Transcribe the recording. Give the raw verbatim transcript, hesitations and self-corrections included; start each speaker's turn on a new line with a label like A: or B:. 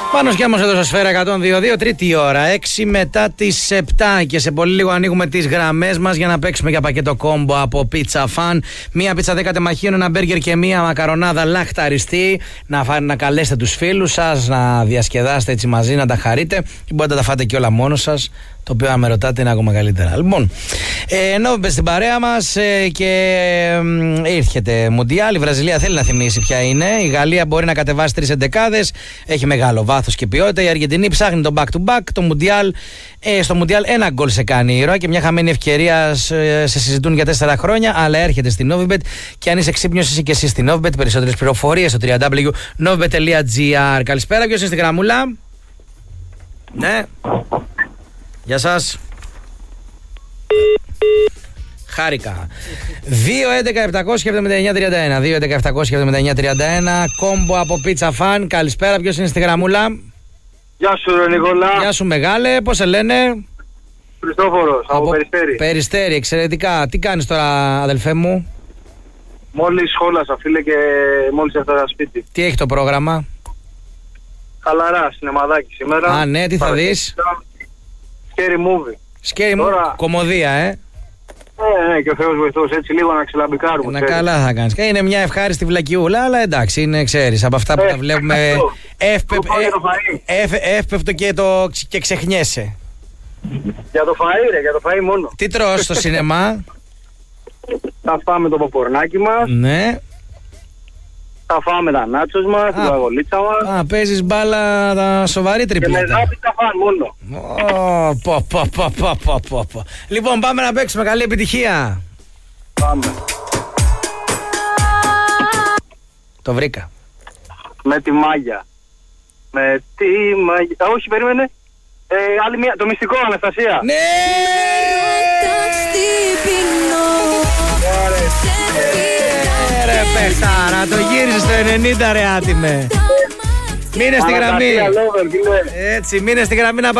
A: Πάνω και όμως εδώ στο Σφαίρα εκατόν δύο κόμμα δύο, τρίτη ώρα, έξι μετά τις επτά και σε πολύ λίγο ανοίγουμε τις γραμμές μας για να παίξουμε για πακέτο κόμπο από Pizza Fan. Μία πίτσα δέκα τεμαχίων, ένα μπέργκερ και μία μακαρονάδα λαχταριστή. Να, φά, να καλέσετε τους φίλους σας, να διασκεδάσετε έτσι μαζί, να τα χαρείτε και μπορείτε να τα φάτε και όλα μόνος σας. Το οποίο, αν με ρωτάτε, είναι ακόμα καλύτερα. Λοιπόν, ε, ενώ στην παρέα μας ε, και ε, ήρχεται Μουντιάλ, η Βραζιλία θέλει να θυμίσει ποια είναι. Η Γαλλία μπορεί να κατεβάσει τρεις εντεκάδες, έχει μεγάλο βάθος και ποιότητα. Η Αργεντινή ψάχνει το back-to-back. Το Μουντιάλ, ε, στο Μουντιάλ ένα γκολ σε κάνει η ήρωα και μια χαμένη ευκαιρία σε, σε συζητούν για τέσσερα χρόνια. Αλλά έρχεται στην Novibet και αν είσαι ξύπνιος, είσαι και εσύ στην Novibet. Περισσότερες πληροφορίες στο double-u double-u double-u τελεία novibet τελεία gr. Καλησπέρα, ποιος είναι στην γραμμούλα? Ναι. Γεια σας. Χάρηκα. δύο έντεκα επτακόσια εβδομήντα εννιά τριάντα ένα δύο έντεκα επτακόσια εβδομήντα εννιά τριάντα ένα. Κόμπο από Pizza Fan. Καλησπέρα, ποιος είναι στη γραμμούλα?
B: Γεια σου ρε Νικόλα.
A: Γεια σου μεγάλε, πώς σε λένε?
B: Χριστόφορος, από, από Περιστέρι.
A: Περιστέρι, εξαιρετικά. Τι κάνεις τώρα αδελφέ μου?
B: Μόλις σχόλασα φίλε και μόλις έφτασα σπίτι.
A: Τι έχει το πρόγραμμα?
B: Χαλαρά, σινεμαδάκι σήμερα.
A: Α ναι, τι θα δεις?
B: Scary movie.
A: Scary movie, κομμωδία ε.
B: Ναι, ναι, και ο Θεός βοηθός, έτσι λίγο να ξελαμπικάρουμε.
A: Να καλά θα κάνεις. Είναι μια ευχάριστη βλακιούλα, αλλά εντάξει, είναι, ξέρεις, από αυτά που ε, τα βλέπουμε εύπευτο και, το, και ξεχνιέσαι.
B: Για το φαΐ ρε, για το φαΐ μόνο.
A: Τι τρως στο σινεμά?
B: Θα φάμε το ποπορνάκι μας.
A: Ναι.
B: Θα φάμε τα νάτσος μας, την παγολίτσα μας.
A: Α, παίζεις μπάλα τα σοβαρή τριπλέτα.
B: Και μετά θα φάνε μόνο.
A: Oh, πω, πω, πω, πω, πω, πω. Λοιπόν, πάμε να παίξουμε. Καλή επιτυχία.
B: Πάμε.
A: Το βρήκα.
B: Με τη μάγια. Με τη μάγια. Α, όχι, περίμενε. Ε, άλλη μία. Το μυστικό, Αναστασία.
A: Ναι! Ρε παιχτάρα, το γύρισε στο ενενήντα ρε άτιμε. Μείνε στη γραμμή. Έτσι, μείνε στη γραμμή να